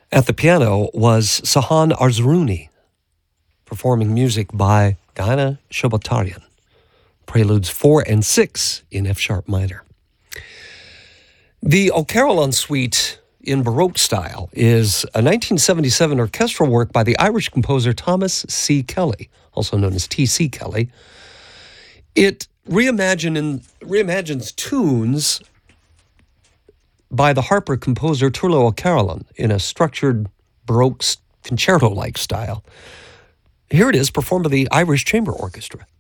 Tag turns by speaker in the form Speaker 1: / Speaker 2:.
Speaker 1: At the piano was Sahan Arzrouni, performing music by Gayane Shobatarian. Preludes 4 and 6 in F-sharp minor. The O Carillon Suite in Baroque style is a 1977 orchestral work by the Irish composer Thomas C. Kelly, also known as T.C. Kelly. It reimagines tunes by the Harper composer Turlo O'Carolan in a structured Baroque concerto-like style. Here it is, performed by the Irish Chamber Orchestra.